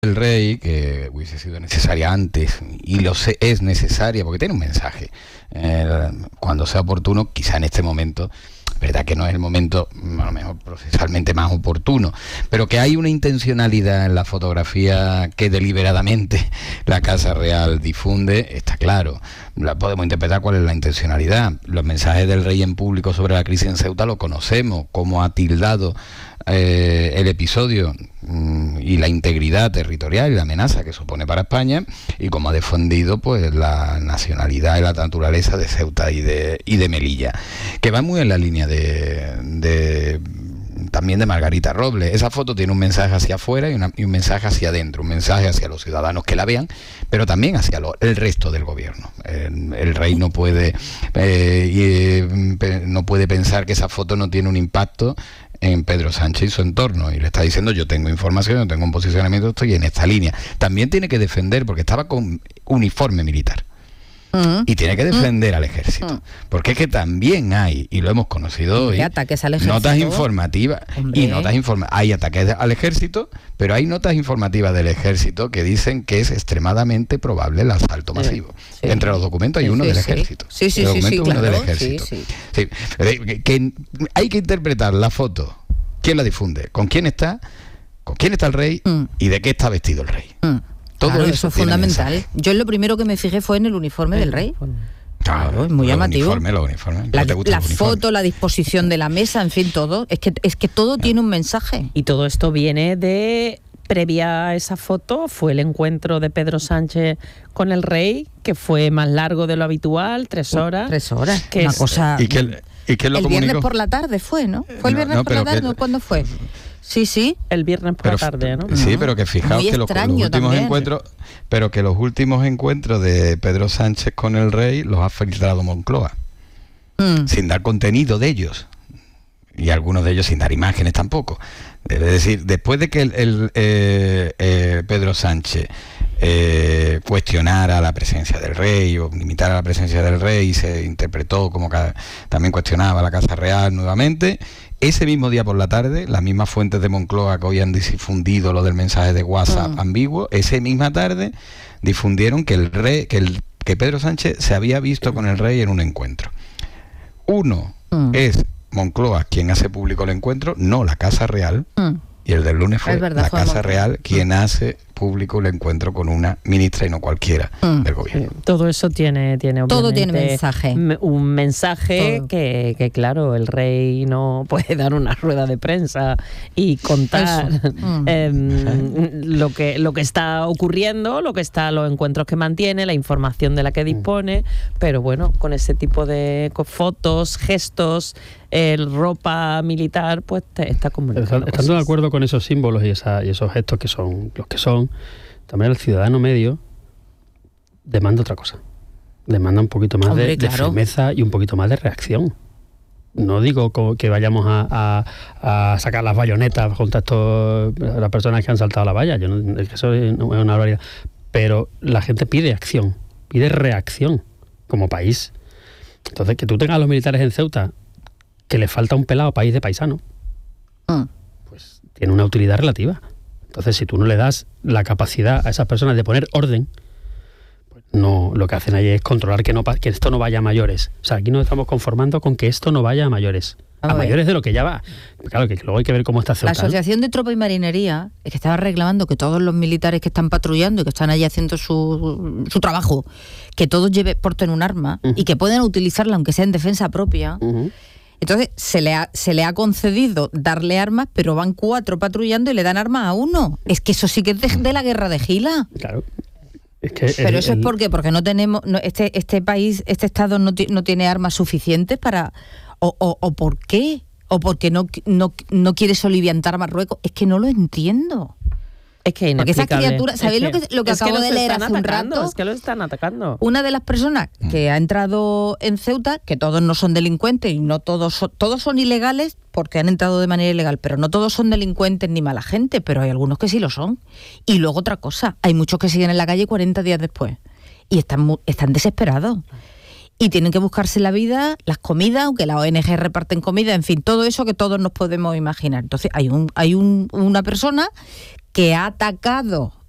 El rey, que hubiese sido necesaria antes, y es necesaria porque tiene un mensaje. Cuando sea oportuno, quizá en este momento, verdad que no es el momento a lo mejor procesalmente más oportuno, pero que hay una intencionalidad en la fotografía que deliberadamente la Casa Real difunde, está claro. Podemos interpretar cuál es la intencionalidad. Los mensajes del rey en público sobre la crisis en Ceuta lo conocemos, cómo ha tildado el episodio y la integridad territorial y la amenaza que supone para España, y cómo ha defendido pues la nacionalidad y la naturaleza de Ceuta y de Melilla, que va muy en la línea también de Margarita Robles. Esa foto tiene un mensaje hacia afuera y un mensaje hacia adentro, un mensaje hacia los ciudadanos que la vean, pero también hacia el resto del gobierno. El rey no puede pensar que esa foto no tiene un impacto en Pedro Sánchez y su entorno, y le está diciendo: yo tengo información, yo tengo un posicionamiento, estoy en esta línea. También tiene que defender, porque estaba con uniforme militar, y tiene que defender al ejército, porque es que también hay, y lo hemos conocido hoy, ataques al ejército, notas informativas. Hay ataques al ejército, pero hay notas informativas del ejército que dicen que es extremadamente probable el asalto masivo. Entre los documentos hay uno del ejército. Del ejército. Que hay que interpretar la foto, quién la difunde, con quién está el rey, y de qué está vestido el rey. Todo eso es fundamental. Mensaje. Yo lo primero que me fijé fue en el uniforme del rey. Claro, es muy llamativo. Los uniformes. La foto, la disposición de la mesa, en fin, todo. Es que todo tiene un mensaje. Y todo esto viene de... Previa a esa foto fue el encuentro de Pedro Sánchez con el rey, que fue más largo de lo habitual, 3 horas. 3 horas, que una cosa... ¿Y qué lo el comunicó? Viernes por la tarde fue, ¿no? ¿Fue el viernes por la tarde? ¿Cuándo fue? Sí. El viernes por la tarde, ¿no? Sí, pero que fijaos que los últimos encuentros, los últimos encuentros de Pedro Sánchez con el rey los ha filtrado Moncloa, sin dar contenido de ellos, y algunos de ellos sin dar imágenes tampoco. Es decir, después de que Pedro Sánchez cuestionara la presencia del rey o limitara la presencia del rey, y se interpretó como que también cuestionaba la Casa Real nuevamente, ese mismo día por la tarde, las mismas fuentes de Moncloa que hoy han difundido lo del mensaje de WhatsApp ambiguo, esa misma tarde difundieron que que Pedro Sánchez se había visto con el rey en un encuentro. Uno es Moncloa quien hace público el encuentro, no la Casa Real, y el del lunes fue la Casa Real quien hace público el encuentro con una ministra y no cualquiera del gobierno. Todo eso tiene todo tiene mensaje. Un mensaje que claro, el rey no puede dar una rueda de prensa y contar lo que está ocurriendo, los encuentros que mantiene, la información de la que dispone, pero bueno, con ese tipo de fotos, gestos, ropa militar, pues está comunicando. Estando de acuerdo con esos símbolos y esos gestos que son los que son, también el ciudadano medio demanda otra cosa. Demanda un poquito más de firmeza y un poquito más de reacción. No digo que vayamos a sacar las bayonetas contra las personas que han saltado la valla. Eso es una barbaridad. Pero la gente pide acción, pide reacción como país. Entonces, que tú tengas a los militares en Ceuta, que le falta un pelado país de paisano, pues tiene una utilidad relativa. Entonces, si tú no le das la capacidad a esas personas de poner orden, pues no, lo que hacen ahí es controlar que esto no vaya a mayores. O sea, aquí nos estamos conformando con que esto no vaya a mayores. A mayores de lo que ya va. Claro, que luego hay que ver cómo está Ceuta. La Asociación de Tropa y Marinería es que estaba reclamando que todos los militares que están patrullando y que están allí haciendo su trabajo, que todos porten un arma y que puedan utilizarla aunque sea en defensa propia. Entonces se le ha concedido darle armas, pero van 4 patrullando y le dan armas a 1. Es que eso sí que es de la guerra de Gila. Claro. Pero eso es porque no tenemos, este país, este Estado no tiene armas suficientes para... ¿O por qué? ¿O porque no quiere soliviantar a Marruecos? Es que no lo entiendo. Es que porque esas criaturas, ¿sabéis lo que acabo de leer hace un rato? Es que lo están atacando. Una de las personas que ha entrado en Ceuta, que todos no son delincuentes y no todos son ilegales porque han entrado de manera ilegal, pero no todos son delincuentes ni mala gente, pero hay algunos que sí lo son. Y luego otra cosa, hay muchos que siguen en la calle 40 días después y están desesperados. Y tienen que buscarse la vida, las comidas, aunque la ONG reparten comida, en fin, todo eso que todos nos podemos imaginar. Entonces hay una persona que ha atacado